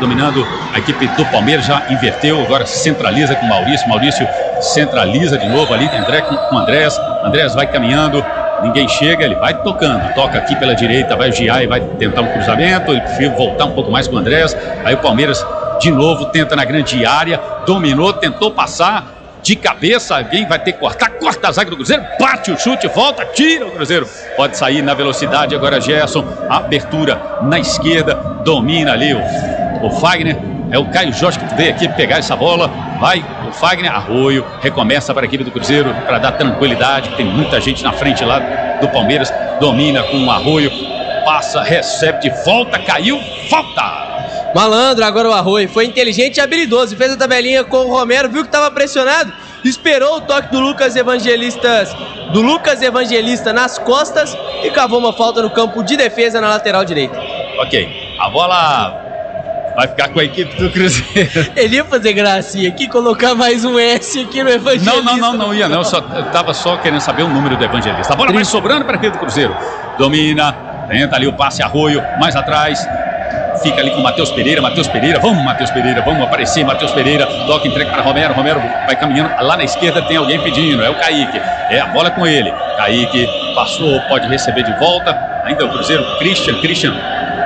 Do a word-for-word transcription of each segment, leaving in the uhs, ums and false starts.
dominando a equipe do Palmeiras, já inverteu, agora centraliza com o Maurício, Maurício centraliza de novo ali, André com o Andrés, Andrés vai caminhando, ninguém chega, ele vai tocando, toca aqui pela direita, vai girar e vai tentar um cruzamento, ele prefere voltar um pouco mais com o Andrés, aí o Palmeiras de novo tenta na grande área, dominou, tentou passar de cabeça, alguém vai ter que cortar, corta a zaga do Cruzeiro, bate o chute, volta, tira o Cruzeiro, pode sair na velocidade, agora Gerson, abertura na esquerda, domina ali o, o Fagner, é o Caio Jorge que veio aqui pegar essa bola, vai o Fagner, Arroio, recomeça para a equipe do Cruzeiro, para dar tranquilidade, tem muita gente na frente lá do Palmeiras, domina com o Arroio, passa, recebe de volta, caiu, falta! Malandro, agora o Arroio, foi inteligente e habilidoso, fez a tabelinha com o Romero, viu que estava pressionado, esperou o toque do Lucas Evangelista, do Lucas Evangelista nas costas e cavou uma falta no campo de defesa na lateral direita. Ok, a bola vai ficar com a equipe do Cruzeiro. Ele ia fazer gracinha aqui, colocar mais um S aqui no Evangelista. Não, não, não, não ia não, eu, só, eu tava só querendo saber o número do Evangelista. A bola vai sobrando para a equipe do Cruzeiro, domina, tenta ali o passe Arroio, mais atrás. Fica ali com o Matheus Pereira, Matheus Pereira, vamos Matheus Pereira, vamos aparecer, Matheus Pereira, toca, entrega para Romero, Romero vai caminhando, lá na esquerda tem alguém pedindo, é o Kaique, é a bola com ele, Kaique passou, pode receber de volta, ainda o Cruzeiro, Christian, Christian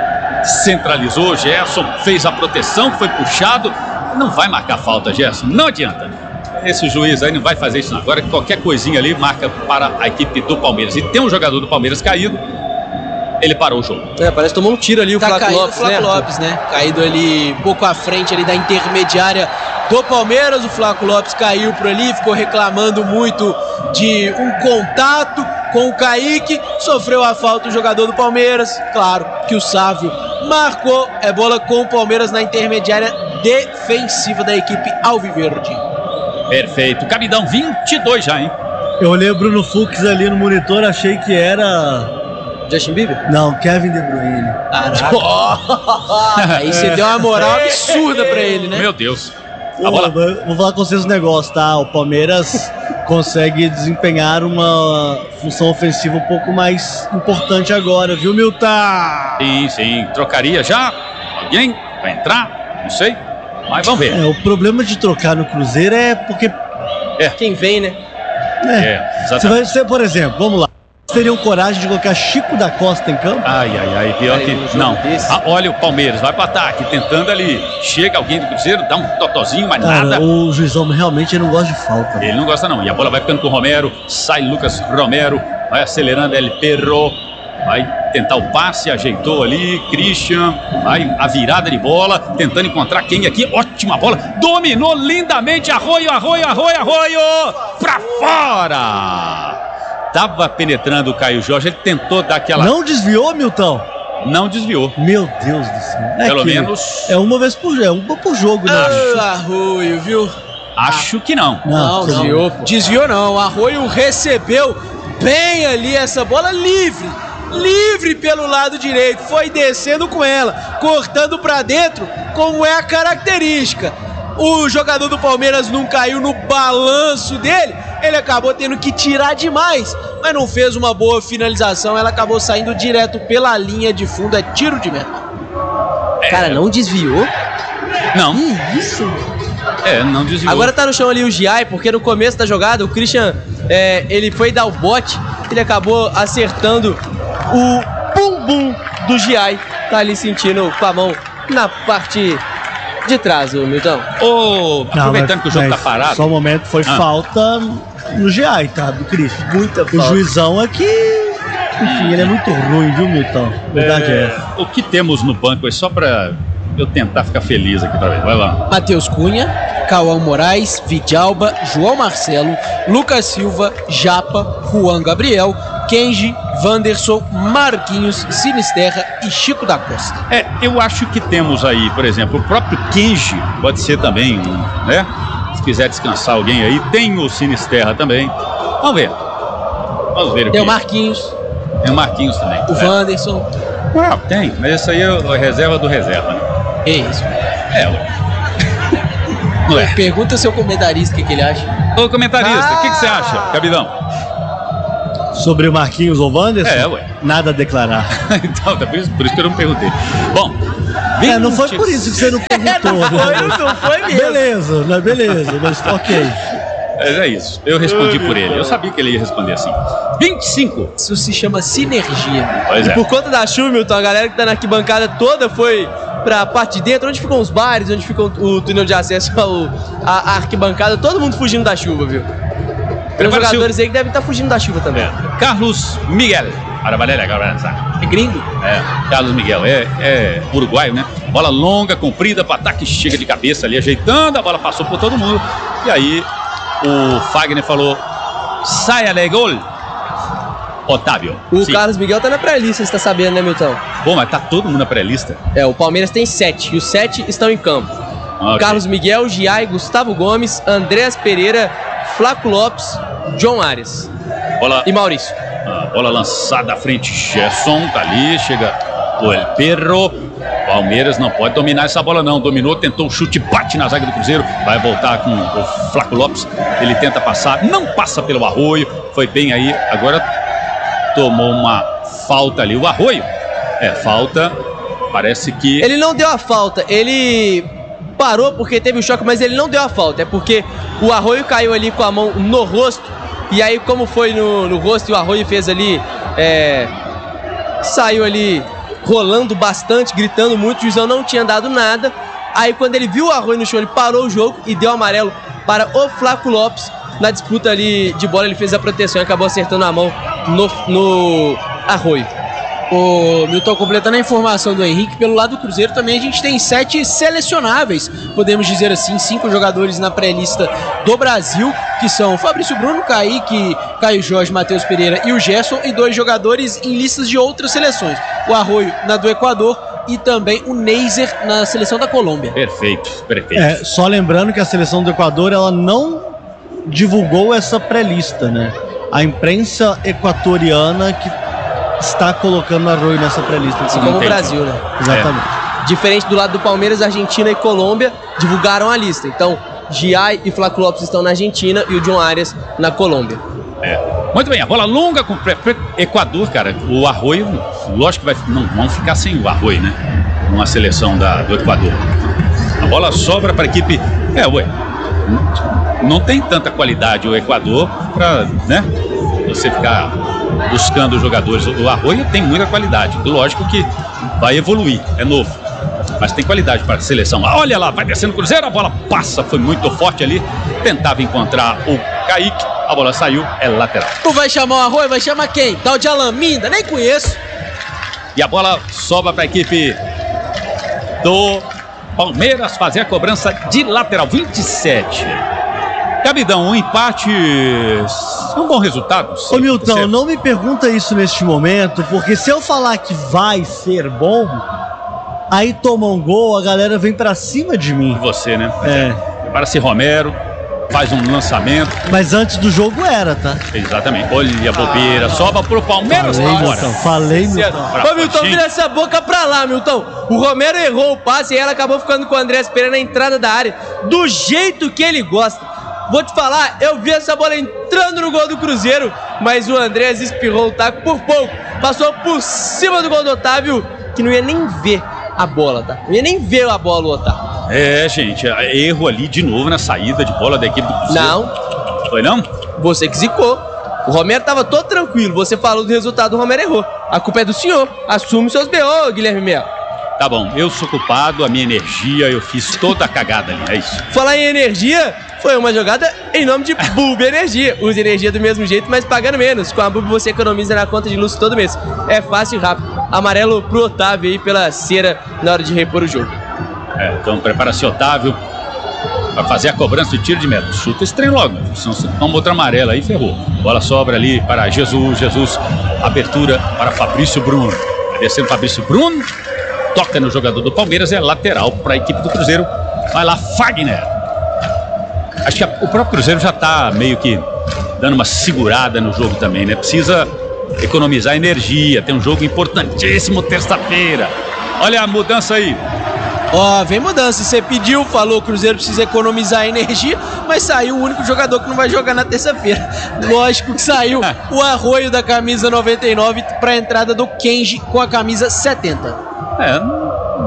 centralizou, Gerson fez a proteção, foi puxado, não vai marcar falta, Gerson, não adianta, esse juiz aí não vai fazer isso não. Agora qualquer coisinha ali marca para a equipe do Palmeiras, e tem um jogador do Palmeiras caído, ele parou o jogo. É, parece que tomou um tiro ali o tá Flávio Lopes, Flávio né? Lopes, né? Caído ali um pouco à frente ali da intermediária do Palmeiras. O Flávio Lopes caiu por ali, ficou reclamando muito de um contato com o Kaique. Sofreu a falta o jogador do Palmeiras. Claro que o Sávio marcou. É bola com o Palmeiras na intermediária defensiva da equipe alviverde. Perfeito. Cabidão, vinte e dois já, hein? Eu olhei o Bruno Fux ali no monitor, achei que era... Justin Bieber? Não, Kevin De Bruyne. Caraca. Aí você deu uma moral absurda pra ele, né? Meu Deus. Pô, bola... Vou falar com vocês um negócio, tá? O Palmeiras consegue desempenhar uma função ofensiva um pouco mais importante agora, viu, Milton? Sim, sim. Trocaria já? Alguém vai entrar? Não sei. Mas vamos ver. É, o problema de trocar no Cruzeiro é porque... É. Quem vem, né? É, é exatamente. Você vai ser, por exemplo, vamos lá. Teriam coragem de colocar Chico da Costa em campo? Ai, ai, ai, pior que... Não, ah, olha o Palmeiras, vai para ataque, tentando ali. Chega alguém do Cruzeiro, dá um totozinho, mas Cara, nada. O juizão realmente não gosta de falta. Ele não gosta não, e a bola vai ficando com o Romero, sai Lucas Romero, vai acelerando, ele Perro, vai tentar o passe, ajeitou ali, Christian, vai a virada de bola, tentando encontrar quem aqui, ótima bola, dominou lindamente, Arroio, Arroio, Arroio, Arroio, pra fora! Tava penetrando o Caio Jorge, ele tentou dar aquela... Não desviou, Milton? Não desviou. Meu Deus do céu. É Pelo menos... É uma vez por jogo, é uma por jogo, né? Ah, Arroio, viu? Acho que não. Não, não. Desviou, pô. Desviou não, Arroio recebeu bem ali essa bola livre. Livre pelo lado direito, foi descendo com ela, cortando pra dentro, como é a característica. O jogador do Palmeiras não caiu no balanço dele, ele acabou tendo que tirar demais, mas não fez uma boa finalização, ela acabou saindo direto pela linha de fundo, é tiro de meta. É. Cara, não desviou? Não. Que isso? É, não desviou. Agora tá no chão ali o Giai, porque no começo da jogada o Christian, é, ele foi dar o bote, ele acabou acertando o bumbum do Giai, tá ali sentindo com a mão na parte... de trás, o Milton. Oh, aproveitando não, que o jogo tá parado. Só um momento foi ah. falta no G A I, tá? Do Cris. Muita falta. O juizão aqui, enfim, ele é muito ruim, viu, Milton? Verdade é, é. O que temos no banco é só pra eu tentar ficar feliz aqui pra ver. Vai lá. Matheus Cunha, Cauã Moraes, Vidalba, João Marcelo, Lucas Silva, Japa, Juan Gabriel, Kenji, Wanderson, Marquinhos, Sinisterra e Chico da Costa. É, eu acho que temos aí, por exemplo, o próprio Kenji, pode ser também, né? Se quiser descansar alguém aí, tem o Sinisterra também. Vamos ver. Vamos ver o que. Tem o Marquinhos. Tem o Marquinhos também. O é. Wanderson. Ah, tem, mas esse aí é a reserva do reserva, né? É isso. É, ué. Ué. Pergunta ao seu comentarista o que, que ele acha. Ô, comentarista, o ah. que, que você acha, Cabidão? Sobre o Marquinhos ou Wanderson? É, ué. Nada a declarar. Então, por isso, por isso que eu não perguntei. Bom, É, não foi por isso que você não perguntou. Não né? foi, não foi mesmo. Beleza, né? Beleza, mas ok. Mas é isso. Eu respondi por ele. Eu sabia que ele ia responder assim. vinte e cinco. Isso se chama sinergia. Pois E é. por conta da chuva, Milton, a galera que tá na arquibancada toda foi pra parte de dentro, onde ficam os bares, onde fica o túnel de acesso ao, a, a arquibancada, todo mundo fugindo da chuva, viu? Tem uns Prepara-se jogadores aí que devem estar fugindo da chuva também. É. Carlos Miguel. Para Valéria, É gringo? É, Carlos Miguel, é, é uruguaio, né? Bola longa, comprida, para ataque, chega de cabeça ali, ajeitando, a bola passou por todo mundo. E aí, o Fagner falou, saia de gol, Otávio. O Sim. Carlos Miguel tá na pré-lista, você tá sabendo, né, Milton? Bom, mas tá todo mundo na pré-lista. É, o Palmeiras tem sete, e os sete estão em campo. Okay. Carlos Miguel, Giai, Gustavo Gomes, Andrés Pereira, Flaco Lopes, John Arias Bola, e Maurício. a bola lançada à frente, Gerson, tá ali, chega o El Perro. Palmeiras não pode dominar essa bola não, dominou, tentou o chute, bate na zaga do Cruzeiro, vai voltar com o Flaco Lopes, ele tenta passar, não passa pelo Arroio, foi bem aí, agora tomou uma falta ali, o Arroio, é, falta, parece que... Ele não deu a falta, ele parou porque teve o choque, mas ele não deu a falta, é porque o Arroio caiu ali com a mão no rosto, e aí como foi no, no rosto e o Arroio fez ali, é, saiu ali rolando bastante, gritando muito, o juizão não tinha dado nada, aí quando ele viu o Arroio no chão, ele parou o jogo e deu amarelo para o Flaco Lopes, na disputa ali de bola ele fez a proteção e acabou acertando a mão no, no Arroio. O Milton, completando a informação do Henrique, pelo lado do Cruzeiro também a gente tem sete selecionáveis, podemos dizer assim, cinco jogadores na pré-lista do Brasil, que são Fabrício Bruno, Kaique, Caio Jorge, Matheus Pereira e o Gerson, e dois jogadores em listas de outras seleções, o Arroio na do Equador e também o Neiser na seleção da Colômbia. Perfeito, perfeito. É, só lembrando que a seleção do Equador, ela não divulgou essa pré-lista, né? A imprensa equatoriana que está colocando o Arroio nessa pré-lista. Assim como o Brasil, né? Exatamente. É. Diferente do lado do Palmeiras, Argentina e Colômbia divulgaram a lista. Então, Giai e Flaco Lopes estão na Argentina e o John Arias na Colômbia. É. Muito bem, a bola longa com o Equador, cara. O Arroio, lógico que vai, não vão ficar sem o Arroio, né? Uma seleção da, do Equador. A bola sobra para a equipe. É, ué. Não tem tanta qualidade o Equador para, né? Você ficar buscando os jogadores. O Arroio tem muita qualidade. Lógico que vai evoluir, é novo. Mas tem qualidade para a seleção. Olha lá, vai descendo o Cruzeiro, a bola passa, foi muito forte ali. Tentava encontrar o Kaique, a bola saiu, é lateral. Tu vai chamar o Arroio, vai chamar quem? Tal de Alaminda, nem conheço. E a bola sobra para a equipe do Palmeiras fazer a cobrança de lateral, vinte e sete. Cabidão, um empate é um bom resultado. Ô Milton, não me pergunta isso neste momento, porque se eu falar que vai ser bom, aí toma um gol, a galera vem pra cima de mim. Você, né? É. Prepara-se Romero, faz um lançamento. Mas antes do jogo era, tá? Exatamente. Olha a bobeira, sobra pro Palmeiras Falei, agora. Milton, falei, Milton. Ô, Milton, vira essa boca pra lá, Milton. O Romero errou o passe e ela acabou ficando com o Andrés Pereira na entrada da área, do jeito que ele gosta. Vou te falar, eu vi essa bola entrando no gol do Cruzeiro, mas o Andrés espirrou o taco por pouco. Passou por cima do gol do Otávio, que não ia nem ver a bola, tá? Não ia nem ver a bola, o Otávio. É, gente, erro ali de novo na saída de bola da equipe do Cruzeiro. Não. Foi não? Você que zicou. O Romero tava todo tranquilo, você falou do resultado, o Romero errou. A culpa é do senhor. Assume seus B O, Guilherme Melo. Tá bom, eu sou culpado, a minha energia, eu fiz toda a cagada ali, é isso. Falar em energia, foi uma jogada em nome de Bulb Energia. Use energia do mesmo jeito, mas pagando menos. Com a Bulb você economiza na conta de luz todo mês. É fácil e rápido. Amarelo pro Otávio aí pela cera na hora de repor o jogo. É, então prepara-se Otávio para fazer a cobrança de tiro de meta. Chuta esse trem logo, senão você toma outra amarela aí, ferrou. Bola sobra ali para Jesus, Jesus, abertura para Fabrício Bruno. Vai descendo Fabrício Bruno, toca no jogador do Palmeiras, é lateral para a equipe do Cruzeiro. Vai lá, Fagner. Acho que a, o próprio Cruzeiro já está meio que dando uma segurada no jogo também, né? Precisa economizar energia, tem um jogo importantíssimo terça-feira. Olha a mudança aí. Ó, vem mudança, você pediu, falou, o Cruzeiro precisa economizar energia, mas saiu o único jogador que não vai jogar na terça-feira. Lógico que saiu o Arroio da camisa noventa e nove para a entrada do Kenji com a camisa setenta. É,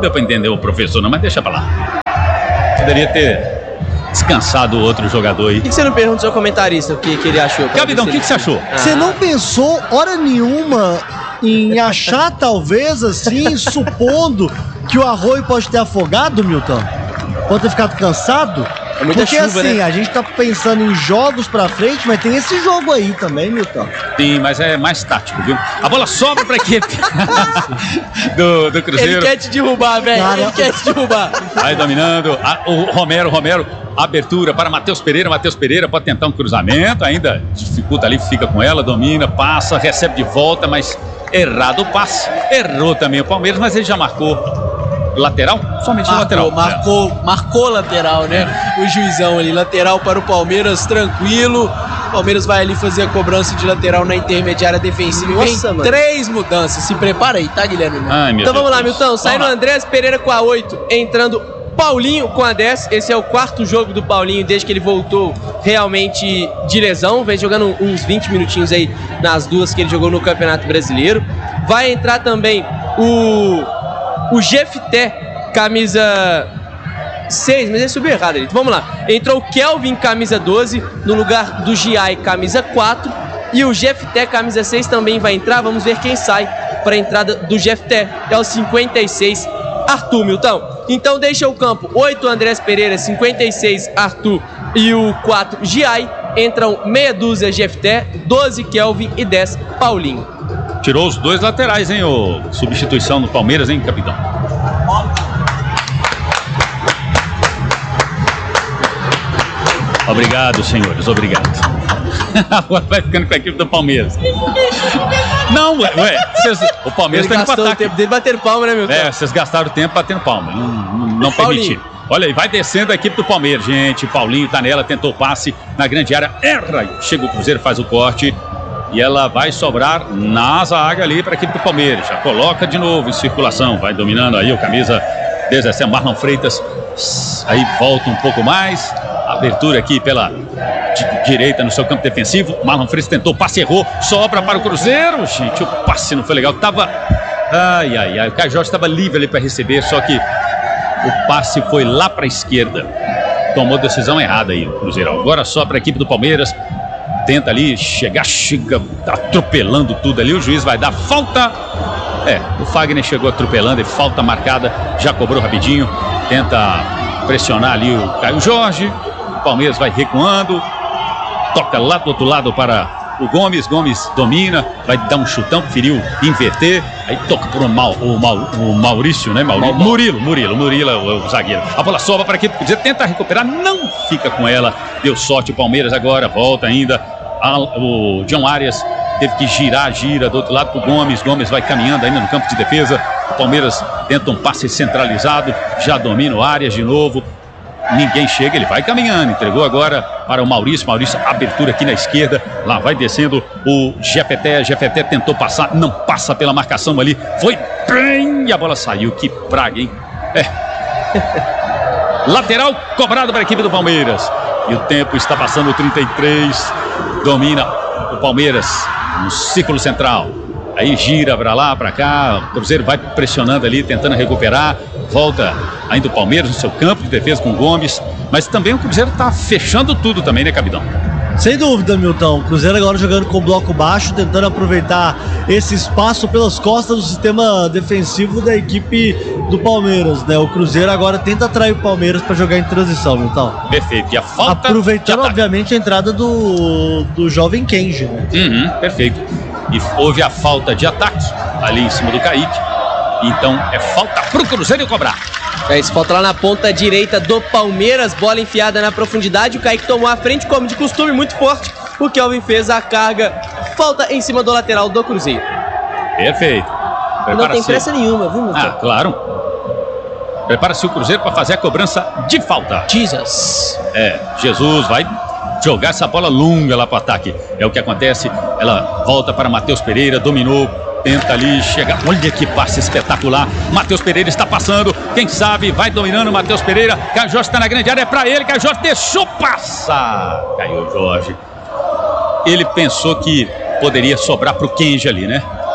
deu pra entender o professor não, mas deixa pra lá. Poderia ter descansado o outro jogador aí. Por que você não pergunta ao seu comentarista o que, que ele achou? Capitão, o que, que você achou? Você ah. não pensou hora nenhuma em achar, talvez, assim, supondo que o Arroio pode ter afogado, Milton? Pode ter ficado cansado? É muita Porque chuva, assim, né? a gente tá pensando em jogos pra frente, mas tem esse jogo aí também, Milton. Sim, mas é mais tático, viu? A bola sobra pra equipe do, do Cruzeiro. Ele quer te derrubar, velho. Ele quer te derrubar. Vai dominando. A, o Romero, Romero, abertura para Matheus Pereira. Matheus Pereira pode tentar um cruzamento, ainda dificulta ali, fica com ela, domina, passa, recebe de volta, mas errado o passe. Errou também o Palmeiras, mas ele já marcou. Lateral? Somente marcou, lateral. Marcou, é. marcou lateral, né? O juizão ali, lateral para o Palmeiras, tranquilo. O Palmeiras vai ali fazer a cobrança de lateral na intermediária defensiva. Nossa, Vem mano. três mudanças. Se prepara aí, tá, Guilherme? Ai, então Deus vamos lá, Deus. Milton. Saindo Andrés Pereira com a oito, entrando Paulinho com a dez. Esse é o quarto jogo do Paulinho desde que ele voltou realmente de lesão. Vem jogando uns vinte minutinhos aí nas duas que ele jogou no Campeonato Brasileiro. Vai entrar também o... O Jefté, camisa seis, mas ele subiu errado ali. Então, vamos lá. Entrou o Kelvin, camisa doze, no lugar do Giai, camisa quatro. E o Jefté, camisa seis, também vai entrar. Vamos ver quem sai para a entrada do Jefté. É o cinquenta e seis, Arthur, Milton. Então deixa o campo. oito, Andrés Pereira, cinquenta e seis, Arthur e o quatro, Giai. Entram meia dúzia, Jefté, doze, Kelvin e dez, Paulinho. Tirou os dois laterais, hein? O substituição do Palmeiras, hein, capitão? Obrigado, senhores, obrigado. Agora vai ficando com a equipe do Palmeiras. Não, ué, ué cês, o Palmeiras Ele tem que gastou empatar. o tempo dele bater palma, né, meu É, vocês gastaram o tempo batendo palma. Não, não, não permitir. Olha aí, vai descendo a equipe do Palmeiras, gente. Paulinho tá nela, tentou o passe na grande área. Erra! Chega o Cruzeiro, faz o corte. E ela vai sobrar na zaga ali para a equipe do Palmeiras. Já coloca de novo em circulação. Vai dominando aí o camisa dezessete, Marlon Freitas. Aí volta um pouco mais. Abertura aqui pela di- direita no seu campo defensivo. Marlon Freitas tentou, passe, errou. Sobra para o Cruzeiro. Gente, o passe não foi legal. Tava... Ai, ai, ai. O Caio Jorge estava livre ali para receber, só que o passe foi lá para a esquerda. Tomou decisão errada aí o Cruzeiro. Agora só para a equipe do Palmeiras. Tenta ali chegar, chega atropelando tudo ali. O juiz vai dar falta. É, o Fagner chegou atropelando e falta marcada. Já cobrou rapidinho. Tenta pressionar ali o Caio Jorge. O Palmeiras vai recuando. Toca lá do outro lado para o Gomes. Gomes domina. Vai dar um chutão, preferiu inverter. Aí toca para o, Mau, o, Mau, o Maurício, né? Maurício. Murilo, Murilo, Murilo, o, o zagueiro. A bola sobra para a equipe. Tenta recuperar, não fica com ela. Deu sorte o Palmeiras agora. Volta ainda. O John Arias teve que girar, gira do outro lado pro Gomes. Gomes vai caminhando ainda no campo de defesa. O Palmeiras tenta um passe centralizado. Já domina o Arias de novo. Ninguém chega, ele vai caminhando. Entregou agora para o Maurício. Maurício, abertura aqui na esquerda. Lá vai descendo o Jefté. Jefté tentou passar, não passa pela marcação ali. Foi bem e a bola saiu. Que praga, hein? É. Lateral cobrado para a equipe do Palmeiras. E o tempo está passando, trinta e três. Domina o Palmeiras no círculo central. Aí gira para lá, para cá. O Cruzeiro vai pressionando ali, tentando recuperar. Volta ainda o Palmeiras no seu campo de defesa com o Gomes. Mas também o Cruzeiro está fechando tudo também, né, capitão? Sem dúvida, Milton. O Cruzeiro agora jogando com o bloco baixo, tentando aproveitar esse espaço pelas costas do sistema defensivo da equipe do Palmeiras, né? O Cruzeiro agora tenta atrair o Palmeiras para jogar em transição, Milton. Perfeito. E a falta... Aproveitando, obviamente, a entrada do, do jovem Kenji, né? Uhum, perfeito. E houve a falta de ataque ali em cima do Kaique. Então é falta pro Cruzeiro cobrar. É isso, falta lá na ponta direita do Palmeiras, bola enfiada na profundidade, o Kaique tomou a frente, como de costume, muito forte, o Kelvin fez a carga, falta em cima do lateral do Cruzeiro. Perfeito. Não tem pressa nenhuma, viu, meu? Ah, claro. Prepara-se o Cruzeiro para fazer a cobrança de falta. Jesus. É, Jesus vai jogar essa bola longa lá para o ataque. É o que acontece, ela volta para Matheus Pereira, dominou. Tenta ali chegar. Olha que passe espetacular. Matheus Pereira está passando. Quem sabe vai dominando o Matheus Pereira. Caio Jorge está na grande área. É para ele. Caio Jorge deixou passar. Caio Jorge. Ele pensou que poderia sobrar para o Kenji ali, né?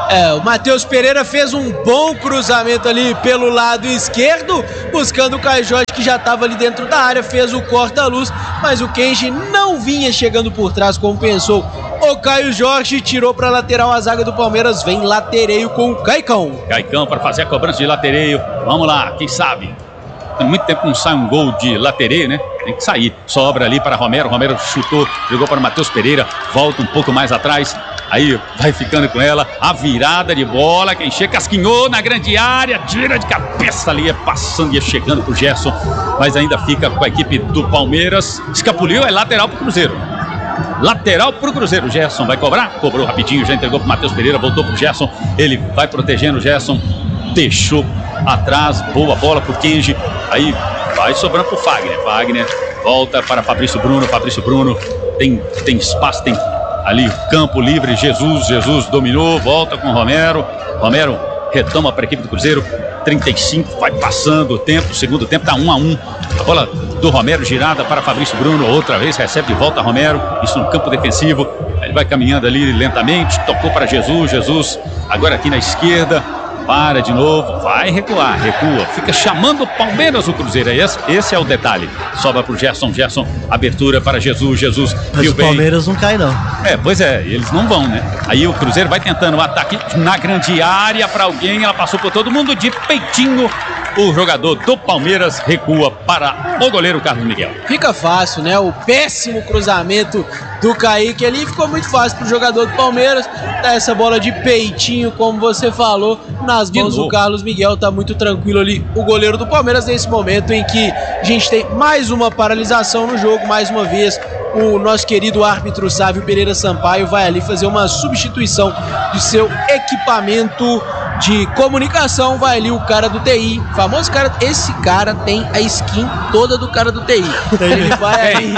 É, o Matheus Pereira fez um bom cruzamento ali pelo lado esquerdo, buscando o Caio Jorge, que já estava ali dentro da área, fez o corta-luz, mas o Kenji não vinha chegando por trás como pensou. O Caio Jorge tirou para lateral, a zaga do Palmeiras vem latereio com o Caicão. Caicão para fazer a cobrança de latereio. Vamos lá, quem sabe? Tem muito tempo que não sai um gol de latereio, né? Tem que sair. Sobra ali para Romero. Romero chutou, jogou para o Matheus Pereira. Volta um pouco mais atrás. Aí vai ficando com ela. A virada de bola. Quem chega, casquinhou na grande área. Tira de cabeça ali, passando e chegando pro Gerson. Mas ainda fica com a equipe do Palmeiras. Escapuliu, é lateral pro Cruzeiro. Lateral pro Cruzeiro. Gerson vai cobrar. Cobrou rapidinho, já entregou pro Matheus Pereira. Voltou pro Gerson. Ele vai protegendo o Gerson. Deixou atrás. Boa bola pro Kenji. Aí vai sobrando pro Fagner. Fagner volta para Fabrício Bruno. Fabrício Bruno tem, tem espaço, tem ali campo livre. Jesus, Jesus dominou. Volta com o Romero. Romero retoma para a equipe do Cruzeiro. trinta e cinco, vai passando o tempo. Segundo tempo tá um a um. A bola do Romero girada para Fabrício Bruno. Outra vez recebe de volta Romero. Isso no campo defensivo. Ele vai caminhando ali lentamente. Tocou para Jesus. Jesus agora aqui na esquerda. Para de novo, vai recuar, recua, fica chamando o Palmeiras o Cruzeiro, esse, esse é o detalhe. Sobra pro Gerson, Gerson, abertura para Jesus, Jesus. Mas o Palmeiras não cai não. É, pois é, eles não vão, né? Aí o Cruzeiro vai tentando um ataque na grande área para alguém, ela passou por todo mundo de peitinho. O jogador do Palmeiras recua para o goleiro Carlos Miguel. Fica fácil, né? O péssimo cruzamento do Kaique ali ficou muito fácil pro jogador do Palmeiras. Dá essa bola de peitinho, como você falou, nas mãos do Carlos Miguel. Tá muito tranquilo ali o goleiro do Palmeiras nesse momento em que a gente tem mais uma paralisação no jogo. Mais uma vez, o nosso querido árbitro Sávio Pereira Sampaio vai ali fazer uma substituição de seu equipamento de comunicação. Vai ali o cara do T I, famoso cara, esse cara tem a skin toda do cara do T I. Ele vai ali,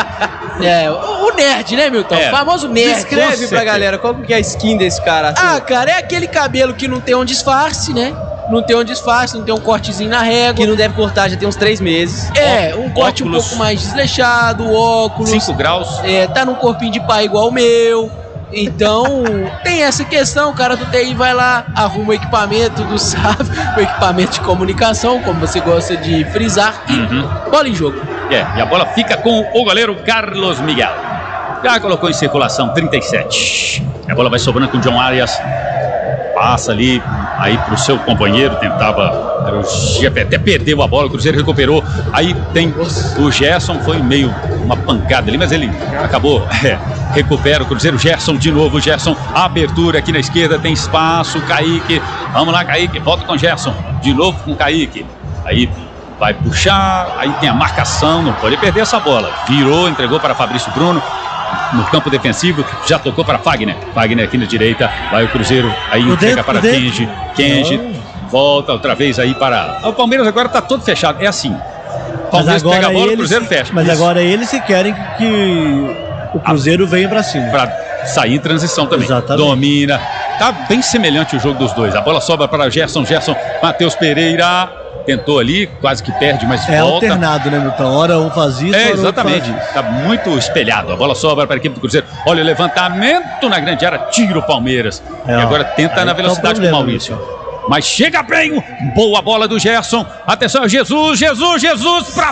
é, o nerd, né, Milton? É. O famoso nerd. Descreve pra galera qual que é a skin desse cara. Assim. Ah, cara, é aquele cabelo que não tem um disfarce, né? Não tem um disfarce, não tem um cortezinho na régua. Que não deve cortar, já tem uns três meses. É, um corte óculos, um pouco mais desleixado, óculos. cinco graus. É, tá num corpinho de pai igual o meu. Então, tem essa questão, o cara do T I vai lá, arruma o equipamento do Sávio, o equipamento de comunicação, como você gosta de frisar, e uhum. bola em jogo. É, e a bola fica com o goleiro Carlos Miguel. Já colocou em circulação, trinta e sete. A bola vai sobrando com o John Arias. Passa ali, aí pro seu companheiro, tentava, era o G P, até perdeu a bola, o Cruzeiro recuperou. Aí tem o Gerson, foi meio uma pancada ali, mas ele acabou, é, recupera o Cruzeiro. Gerson de novo, Gerson, abertura aqui na esquerda, tem espaço, Kaique, vamos lá Kaique, volta com o Gerson, de novo com o Kaique. Aí vai puxar, aí tem a marcação, não pode perder essa bola. Virou, entregou para Fabrício Bruno. No campo defensivo, já tocou para Fagner. Fagner aqui na direita, vai o Cruzeiro, aí o entrega dentro, para Kenji. Kenji volta outra vez aí para... O Palmeiras agora tá todo fechado, é assim. O Palmeiras pega a bola, eles, o Cruzeiro fecha. Mas Isso. agora eles se querem que, que o Cruzeiro ah, venha para cima. Para sair em transição também. Exatamente. Domina. Tá bem semelhante o jogo dos dois. A bola sobra para Gerson, Gerson, Matheus Pereira... Tentou ali, quase que perde, mas é volta. É alternado, né, Milton? Hora um faz isso, é, hora exatamente. Outro faz isso. Tá muito espelhado. A bola sobra para a equipe do Cruzeiro. Olha o levantamento na grande área, tira o Palmeiras. É, e agora tenta na velocidade com o Maurício. Milton. Mas chega bem, boa bola do Gerson. Atenção, Jesus, Jesus, Jesus pra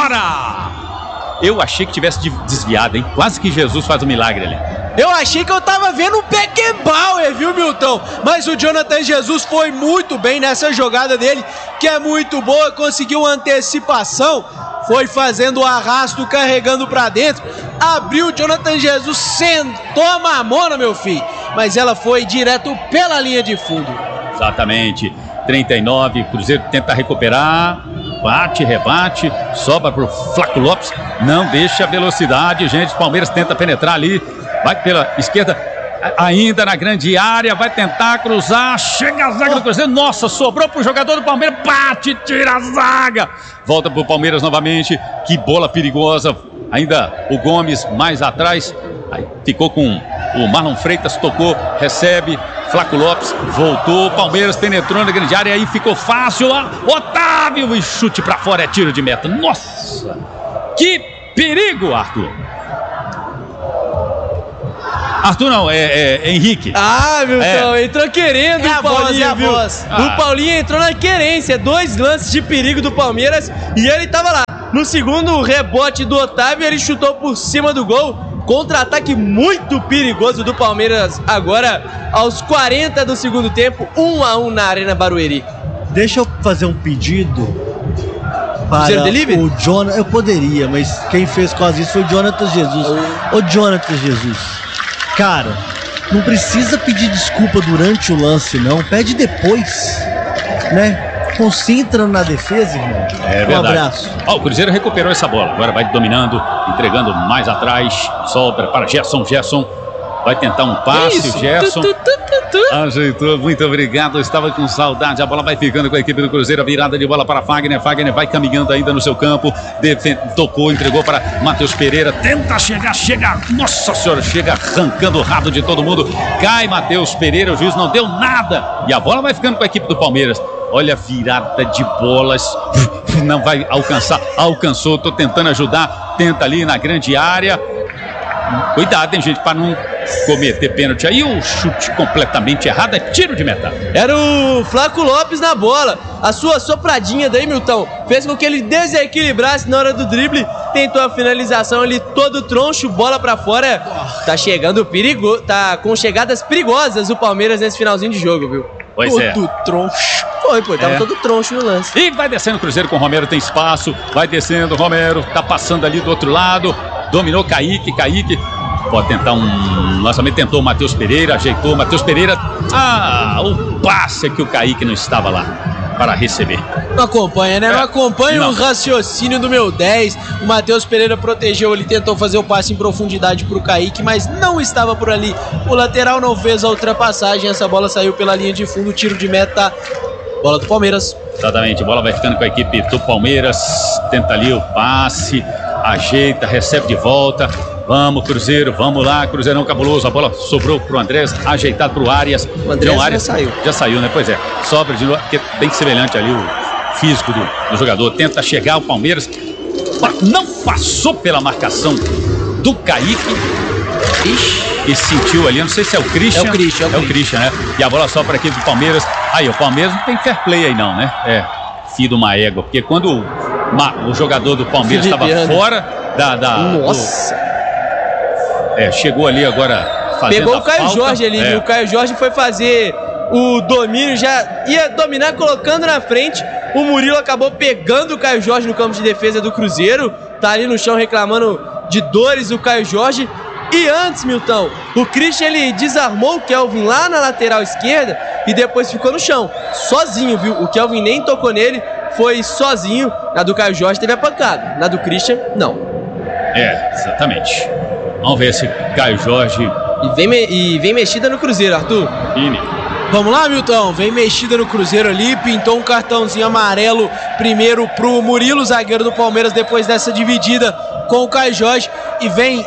fora! Eu achei que tivesse desviado, hein? Quase que Jesus faz um milagre ali. Eu achei que eu tava vendo um Beckenbauer, viu, Milton? Mas o Jonathan Jesus foi muito bem nessa jogada dele, que é muito boa, conseguiu uma antecipação, foi fazendo o arrasto, carregando pra dentro, abriu o Jonathan Jesus, sentou a mamona, meu filho, mas ela foi direto pela linha de fundo. Exatamente, trinta e nove, Cruzeiro tenta recuperar, bate, rebate, sobra pro Flaco Lopes, não deixa a velocidade, gente, Palmeiras tenta penetrar ali, vai pela esquerda, ainda na grande área, vai tentar cruzar, chega a zaga do Cruzeiro, nossa, sobrou pro jogador do Palmeiras, bate, tira a zaga, volta pro Palmeiras novamente, que bola perigosa, ainda o Gomes mais atrás, aí ficou com o Marlon Freitas, tocou, recebe, Flaco Lopes, voltou, Palmeiras penetrou na grande área, aí ficou fácil, ah, Otávio, e chute pra fora, é tiro de meta, nossa, que perigo, Arthur. Arthur não, é, é, é Henrique. Ah, Milton, É. entrou querendo É o a voz, Paulinho, é a viu? voz. Ah. O Paulinho entrou na querência, dois lances de perigo do Palmeiras e ele tava lá. No segundo rebote do Otávio, ele chutou por cima do gol. Contra-ataque muito perigoso do Palmeiras agora, aos quarenta do segundo tempo, um a um na Arena Barueri. Deixa eu fazer um pedido para Zero delivery? o Jonathan. Eu poderia, mas quem fez quase isso foi o Jonathan Jesus. Ô Jonathan Jesus, cara, não precisa pedir desculpa durante o lance, não. Pede depois, né? Concentra na defesa, irmão. É Um verdade. abraço. Ó, o Cruzeiro recuperou essa bola. Agora vai dominando, entregando mais atrás. Sobra para Gerson. Gerson vai tentar um passe. O Gerson Tu, tu, tu, tu, tu. ajeitou. Muito obrigado. Eu estava com saudade. A bola vai ficando com a equipe do Cruzeiro. A virada de bola para Fagner. Fagner vai caminhando ainda no seu campo. Defen- tocou, entregou para Matheus Pereira. Tenta chegar, chega. Nossa senhora, chega arrancando o rabo de todo mundo. Cai Matheus Pereira. O juiz não deu nada. E a bola vai ficando com a equipe do Palmeiras. Olha a virada de bolas. Não vai alcançar. Alcançou. Tô tentando ajudar. Tenta ali na grande área. Cuidado, hein, gente, para não cometer pênalti. Aí o chute completamente errado é tiro de meta. Era o Flaco Lopes na bola. A sua sopradinha daí, Milton, fez com que ele desequilibrasse na hora do drible. Tentou a finalização ali, todo troncho, bola pra fora. Tá chegando perigo, tá com chegadas perigosas o Palmeiras nesse finalzinho de jogo, viu? Pois todo é. troncho. Foi, pô, tava É. todo troncho no lance. E vai descendo o Cruzeiro com o Romero, tem espaço. Vai descendo o Romero, tá passando ali do outro lado. Dominou Kaique, Kaique. Pode tentar um lançamento, tentou o Matheus Pereira, ajeitou o Matheus Pereira. Ah, o passe é que o Kaique não estava lá para receber. Não acompanha, né? Não É, acompanha não. o raciocínio do meu dez. O Matheus Pereira protegeu, ele tentou fazer o passe em profundidade pro Kaique, mas não estava por ali. O lateral não fez a ultrapassagem, essa bola saiu pela linha de fundo, tiro de meta. Bola do Palmeiras. Exatamente, a bola vai ficando com a equipe do Palmeiras. Tenta ali o passe, ajeita, recebe de volta. Vamos, Cruzeiro, vamos lá, Cruzeirão cabuloso. A bola sobrou pro Andrés, ajeitado pro Arias. O Andrés João já Arias saiu. Já saiu, né? Pois é. Sobra de novo, porque é bem semelhante ali o físico do, do jogador. Tenta chegar o Palmeiras. Não passou pela marcação do Kaique. Ixi. E sentiu ali, eu não sei se é o Christian. É o Christian, é o É o Christian, né? E a bola só para a equipe do Palmeiras. Aí, o Palmeiras não tem fair play aí não, né? É, filho de uma égua. Porque quando o, ma- o jogador do Palmeiras estava Filipiano. fora da... da Nossa. do- é, chegou ali agora fazendo Pegou a o Caio falta. Jorge ali, É. viu? O Caio Jorge foi fazer o domínio, já ia dominar colocando na frente. O Murilo acabou pegando o Caio Jorge no campo de defesa do Cruzeiro. Tá ali no chão reclamando de dores o Caio Jorge. E antes, Milton, o Christian ele desarmou o Kelvin lá na lateral esquerda e depois ficou no chão, sozinho, viu? O Kelvin nem tocou nele, foi sozinho. Na do Caio Jorge teve a pancada, na do Christian, não. É, exatamente. Vamos ver se Caio Jorge... E vem, me- e vem mexida no Cruzeiro, Arthur. Vini. Vamos lá, Milton. Vem mexida no Cruzeiro ali, pintou um cartãozinho amarelo primeiro pro Murilo, zagueiro do Palmeiras, depois dessa dividida com o Caio Jorge. E vem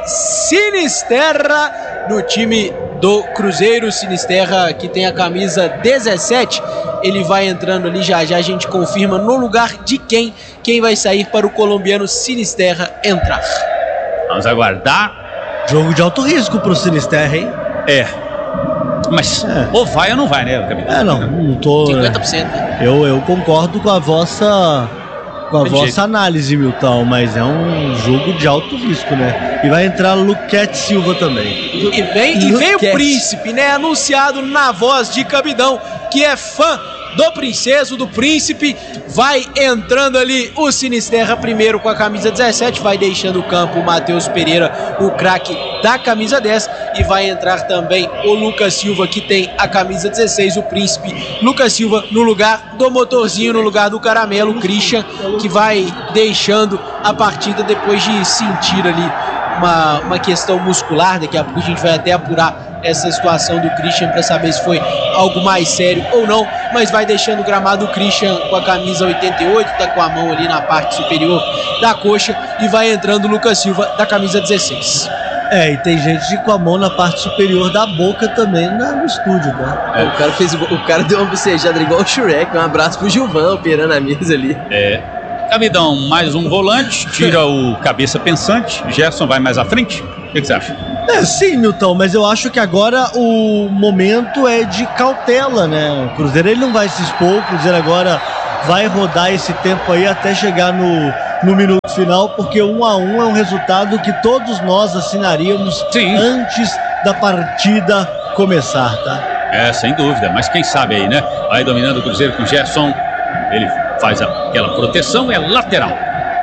Sinisterra no time do Cruzeiro. Sinisterra que tem a camisa dezessete. Ele vai entrando ali, já já a gente confirma no lugar de quem. Quem vai sair para o colombiano Sinisterra entrar. Vamos aguardar. Jogo de alto risco pro Sinisterra, hein? É. Mas É. ou vai ou não vai, né, capitão? É, não, não tô. cinquenta por cento. né? Eu, eu concordo com a vossa. Com a Tem vossa jeito. análise, Milton, mas é um jogo de alto risco, né? E vai entrar Luquete Silva também. E vem, e vem o Luquete. príncipe, né? Anunciado na voz de Cabidão, que é fã do princeso, do príncipe. Vai entrando ali o Sinisterra primeiro com a camisa dezessete. Vai deixando o campo o Matheus Pereira, o craque da camisa dez. E vai entrar também o Lucas Silva, que tem a camisa dezesseis, o príncipe. Lucas Silva no lugar do motorzinho, no lugar do caramelo, o Christian, que vai deixando a partida depois de sentir ali uma, uma questão muscular. Daqui a pouco a gente vai até apurar essa situação do Christian para saber se foi algo mais sério ou não, mas vai deixando o gramado o Christian com a camisa oitenta e oito, tá com a mão ali na parte superior da coxa, e vai entrando o Lucas Silva da camisa dezesseis. É, e tem gente com a mão na parte superior da boca também na- no estúdio, né? O cara fez o cara deu uma bocejada igual o Shrek. Um abraço pro Gilvan operando a mesa ali. É. Cabidão, mais um volante, tira o cabeça pensante. Gerson vai mais à frente. O que, que você acha? É, sim, Milton, mas eu acho que agora o momento é de cautela, né? O Cruzeiro ele não vai se expor, o Cruzeiro agora vai rodar esse tempo aí até chegar no, no minuto final, porque um a um é um resultado que todos nós assinaríamos Sim. antes da partida começar, tá? É, sem dúvida, mas quem sabe aí, né? Vai dominando o Cruzeiro com o Gerson, ele faz aquela proteção, é lateral.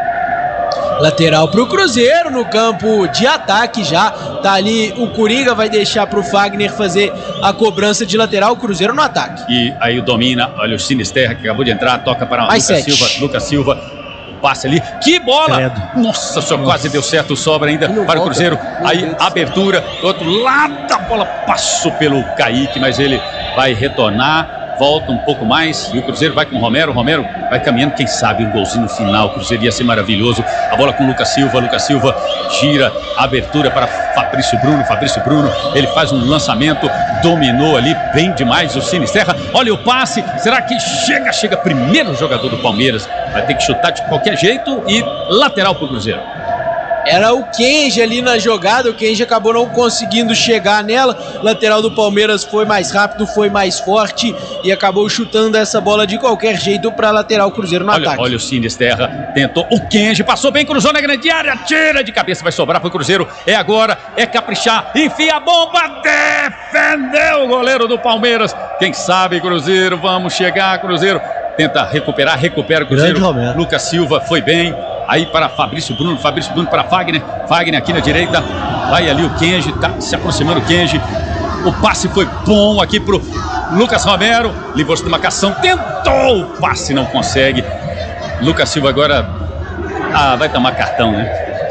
Lateral pro Cruzeiro no campo de ataque já. Tá ali o Coringa, vai deixar pro Fagner fazer a cobrança de lateral, o Cruzeiro no ataque. E aí o domina, olha o Sinisterra que acabou de entrar, toca para Lucas Silva, Lucas Silva, passe ali, que bola! Credo. Nossa, só quase deu certo, sobra ainda para volta. O Cruzeiro. Aí abertura, do outro lado a bola passou pelo Kaique, mas ele vai retornar. Volta um pouco mais e o Cruzeiro vai com o Romero. O Romero vai caminhando, quem sabe um golzinho no final. O Cruzeiro ia ser maravilhoso. A bola com o Lucas Silva. Lucas Silva gira, abertura para Fabrício Bruno. Fabrício Bruno, ele faz um lançamento, dominou ali bem demais o Sinisterra. Olha o passe, será que chega? Chega primeiro o jogador do Palmeiras. Vai ter que chutar de qualquer jeito e lateral para o Cruzeiro. Era o Kenji ali na jogada, o Kenji acabou não conseguindo chegar nela, lateral do Palmeiras foi mais rápido, foi mais forte e acabou chutando essa bola de qualquer jeito para lateral Cruzeiro no olha, ataque. Olha o Sinisterra, tentou, o Kenji passou bem, cruzou na grande área, tira de cabeça, vai sobrar para o Cruzeiro, é agora, é caprichar, enfia a bomba, defendeu o goleiro do Palmeiras, quem sabe Cruzeiro, vamos chegar Cruzeiro, tenta recuperar, recupera o Cruzeiro, Lucas Silva foi bem. Aí para Fabrício Bruno, Fabrício Bruno para Fagner, Fagner aqui na direita, vai ali o Kenji, tá se aproximando o Kenji, o passe foi bom aqui pro Lucas Romero, livrou-se de marcação, tentou o passe, não consegue, Lucas Silva agora, ah, vai tomar cartão, né?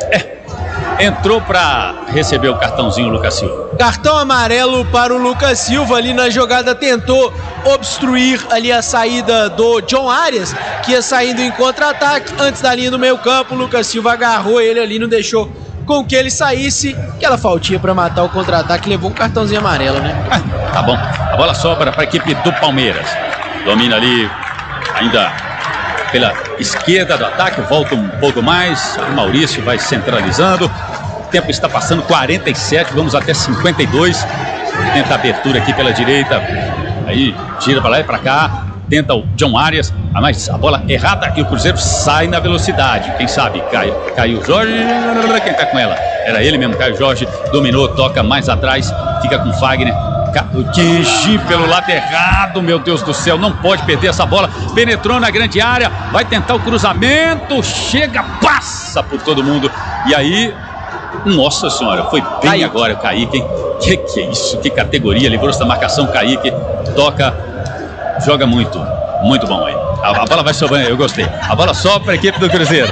É, entrou para receber o cartãozinho o Lucas Silva. Cartão amarelo para o Lucas Silva ali na jogada, tentou obstruir ali a saída do John Arias, que ia saindo em contra-ataque antes da linha do meio campo. O Lucas Silva agarrou ele ali, não deixou com que ele saísse. Aquela faltinha para matar o contra-ataque, levou um cartãozinho amarelo, né? Ah, tá bom, a bola sobra para a equipe do Palmeiras, domina ali ainda pela esquerda do ataque, volta um pouco mais, o Maurício vai centralizando. O tempo está passando, quarenta e sete, vamos até cinquenta e dois. Tenta a abertura aqui pela direita. Aí gira para lá e para cá. Tenta o John Arias. Mas a bola errada e o Cruzeiro sai na velocidade. Quem sabe? Cai, caiu Jorge. Quem tá com ela? Era ele mesmo, Caio Jorge. Dominou, toca mais atrás. Fica com Fagner. O Kenji pelo lado errado, meu Deus do céu, não pode perder essa bola, penetrou na grande área, vai tentar o cruzamento, chega, passa por todo mundo, e aí, nossa senhora, foi bem Kaique. Agora o Kaique, hein? Que que é isso, que categoria, livrou-se da marcação, Kaique, toca, joga muito, muito bom aí. A, a bola vai sobrando, eu gostei. A bola sobra para a equipe do Cruzeiro.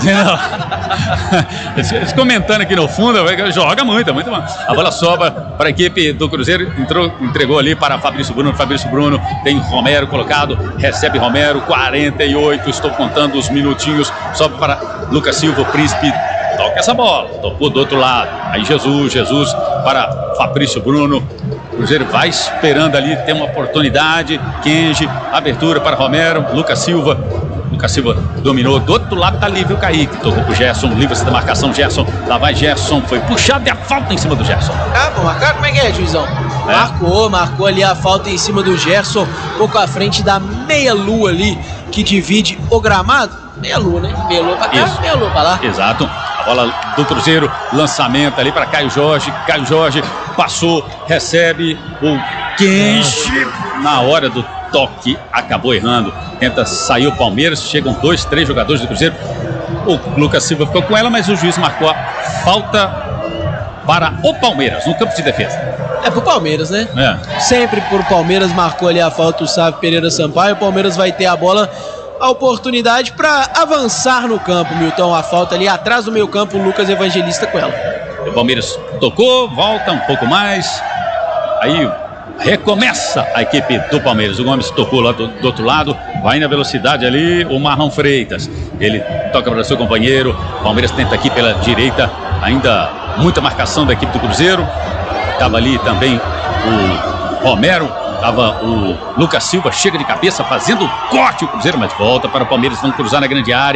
Eles comentando aqui no fundo, joga muito, muito bom. A bola sobra para a equipe do Cruzeiro, entrou, entregou ali para Fabrício Bruno. Fabrício Bruno tem Romero colocado, recebe Romero, quarenta e oito, estou contando os minutinhos. Sobe para Lucas Silva, o Príncipe. Toca essa bola, tocou do outro lado. Aí Jesus, Jesus para Fabrício Bruno. O Cruzeiro vai esperando ali, tem uma oportunidade. Kenji, abertura para Romero, Lucas Silva. Lucas Silva dominou, do outro lado tá livre o Kaique. Tocou pro Gerson, livre-se da marcação, Gerson. Lá vai Gerson, foi puxado e a falta em cima do Gerson. Ah, vou marcar? Como é que é, juizão? É. Marcou, marcou ali a falta em cima do Gerson, um pouco à frente da meia-lua ali, que divide o gramado. Meia-lua, né? Meia-lua pra cá, meia-lua pra lá. Exato. A bola do Cruzeiro, lançamento ali para Caio Jorge. Caio Jorge passou, recebe o Kenji. Na hora do toque, acabou errando. Tenta sair o Palmeiras. Chegam dois, três jogadores do Cruzeiro. O Lucas Silva ficou com ela, mas o juiz marcou a falta para o Palmeiras, no campo de defesa. É pro Palmeiras, né? É. Sempre pro Palmeiras, marcou ali a falta o Sávio Pereira Sampaio. O Palmeiras vai ter a bola, a oportunidade para avançar no campo, Milton. A falta ali atrás do meio campo, o Lucas Evangelista com ela. O Palmeiras tocou, volta um pouco mais. Aí recomeça a equipe do Palmeiras. O Gomes tocou lá do, do outro lado, vai na velocidade ali o Marlon Freitas. Ele toca para seu companheiro. O Palmeiras tenta aqui pela direita, ainda muita marcação da equipe do Cruzeiro. Estava ali também o Romero. Estava o Lucas Silva, chega de cabeça fazendo o corte o Cruzeiro, mas volta para o Palmeiras, vão cruzar na grande área.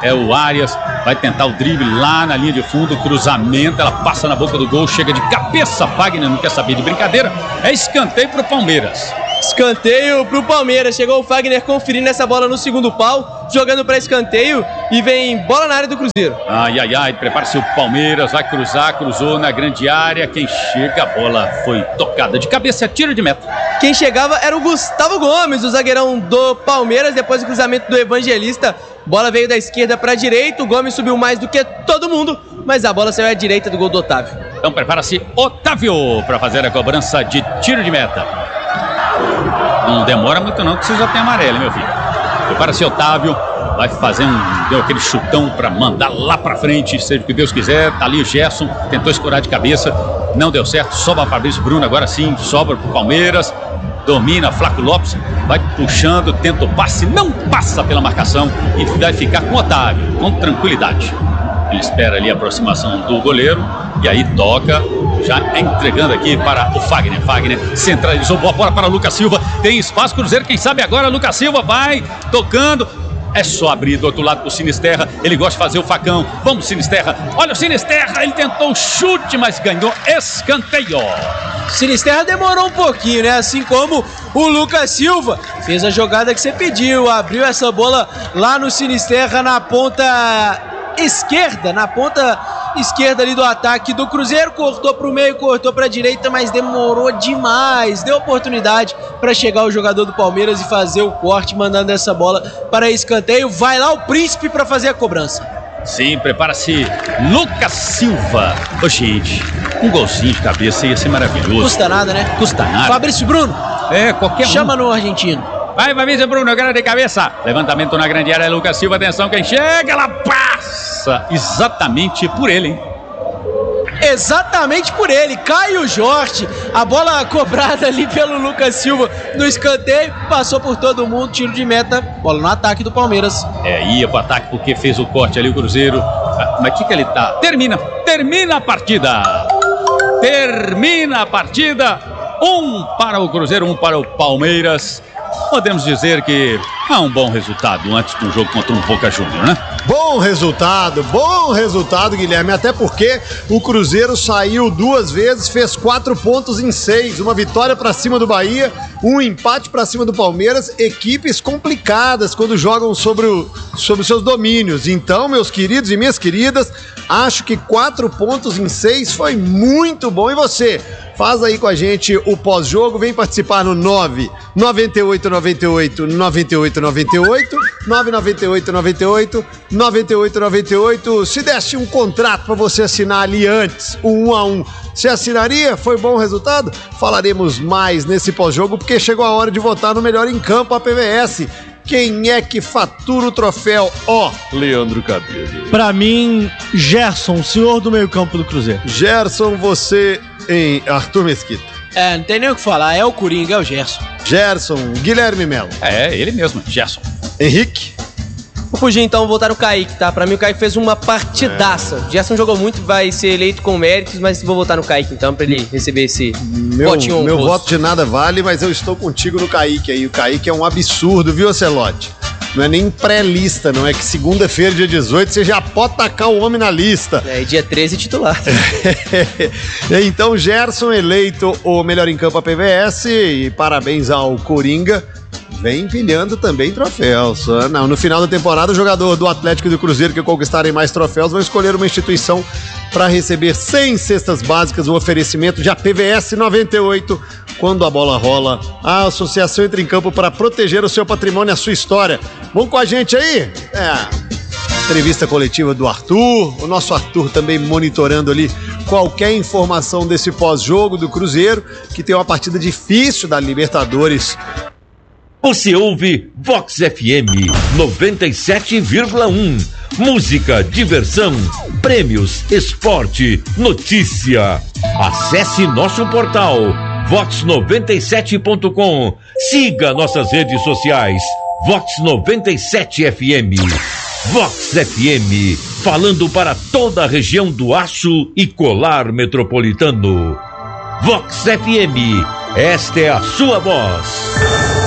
é o Arias, vai tentar o drible lá na linha de fundo, cruzamento, ela passa na boca do gol, chega de cabeça, Fagner não quer saber de brincadeira, é escanteio pro Palmeiras. Escanteio pro Palmeiras, chegou o Fagner conferindo essa bola no segundo pau, jogando para escanteio e vem bola na área do Cruzeiro. Ai, ai, ai, prepara-se o Palmeiras, vai cruzar, cruzou na grande área, quem chega, a bola foi tocada de cabeça, tiro de meta. Quem chegava era o Gustavo Gomes, o zagueirão do Palmeiras, depois do cruzamento do Evangelista, bola veio da esquerda para a direita, o Gomes subiu mais do que todo mundo, mas a bola saiu à direita do gol do Otávio. Então prepara-se Otávio para fazer a cobrança de tiro de meta. Não demora muito não, que você já tem amarelo, meu filho. Prepara-se Otávio, vai fazer um, deu aquele chutão para mandar lá para frente, seja o que Deus quiser. Tá ali o Gerson, tentou escorar de cabeça, não deu certo, sobra para Fabrício Bruno, agora sim, sobra pro Palmeiras. Domina, Flávio Lopes, vai puxando, tenta o passe, não passa pela marcação e vai ficar com o Otávio, com tranquilidade. Ele espera ali a aproximação do goleiro e aí toca, já entregando aqui para o Fagner. Fagner centralizou, boa bola para o Lucas Silva, tem espaço, Cruzeiro, quem sabe agora, Lucas Silva vai tocando. É só abrir do outro lado pro Sinisterra, ele gosta de fazer o facão. Vamos, Sinisterra, olha o Sinisterra, ele tentou o chute, mas ganhou escanteio. Sinisterra demorou um pouquinho, né? Assim como o Lucas Silva fez a jogada que você pediu, abriu essa bola lá no Sinisterra na ponta esquerda, na ponta esquerda ali do ataque do Cruzeiro, cortou pro meio, cortou pra direita, mas demorou demais, deu oportunidade para chegar o jogador do Palmeiras e fazer o corte, mandando essa bola para escanteio. Vai lá o Príncipe para fazer a cobrança. Sim, prepara-se Lucas Silva. Ô, gente, um golzinho de cabeça ia ser maravilhoso. Custa nada, né? Custa nada. Fabrício Bruno. É, qualquer Chama um. no argentino. Vai, Fabrício Bruno, agora de cabeça. Levantamento na grande área, Lucas Silva, atenção, quem chega, ela passa exatamente por ele, hein? Exatamente por ele, Caio Jorge, a bola cobrada ali pelo Lucas Silva no escanteio, passou por todo mundo, tiro de meta, bola no ataque do Palmeiras. É, ia pro ataque porque fez o corte ali o Cruzeiro, mas o que que ele tá? Termina, termina a partida, termina a partida, um para o Cruzeiro, um para o Palmeiras. Podemos dizer que há um bom resultado antes do jogo contra o Boca Juniors, né? Bom resultado, bom resultado, Guilherme, até porque o Cruzeiro saiu duas vezes, fez quatro pontos em seis, uma vitória pra cima do Bahia, um empate pra cima do Palmeiras, equipes complicadas quando jogam sobre, o, sobre os seus domínios. Então, meus queridos e minhas queridas, acho que quatro pontos em seis foi muito bom. E você? Faz aí com a gente o pós-jogo, vem participar no nove nove oito nove oito nove oito nove oito, nove nove oito nove oito nove oito nove oito. Se desse um contrato para você assinar ali antes, um um a um, você assinaria? Foi bom o resultado? Falaremos mais nesse pós-jogo, porque chegou a hora de votar no Melhor em Campo, a P V S. Quem é que fatura o troféu? Ó, oh, Leandro Cabelo. Pra mim, Gerson, senhor do meio-campo do Cruzeiro. Gerson, você em Arthur Mesquita. É, não tem nem o que falar, é o Coringa, é o Gerson. Gerson, Guilherme Melo. É, ele mesmo, Gerson. Henrique. Vou fugir então, vou voltar no Kaique, tá? Pra mim o Kaique fez uma partidaça. O Gerson jogou muito, vai ser eleito com méritos, mas vou voltar no Kaique então, pra ele receber esse meu, votinho Meu honroso. voto de nada vale, mas eu estou contigo no Kaique aí. O Kaique é um absurdo, viu, Ocelote? Não é nem pré-lista, não é que segunda-feira, dia dezoito, você já pode tacar o homem na lista. É, dia treze titular. Então, Gerson eleito o melhor em campo a P V S e parabéns ao Coringa. Vem empilhando também troféus. Não, no final da temporada, o jogador do Atlético e do Cruzeiro que conquistarem mais troféus vão escolher uma instituição para receber cem cestas básicas, o oferecimento de A P V S noventa e oito. Quando a bola rola, a associação entra em campo para proteger o seu patrimônio e a sua história. Vamos com a gente aí? É. Entrevista coletiva do Arthur, o nosso Arthur também monitorando ali qualquer informação desse pós-jogo do Cruzeiro, que tem uma partida difícil da Libertadores. Você ouve Vox F M noventa e sete vírgula um. Música, diversão, prêmios, esporte, notícia. Acesse nosso portal vox noventa e sete ponto com. Siga nossas redes sociais. Vox noventa e sete F M. Vox F M, falando para toda a região do Aço e Colar Metropolitano. Vox F M, esta é a sua voz.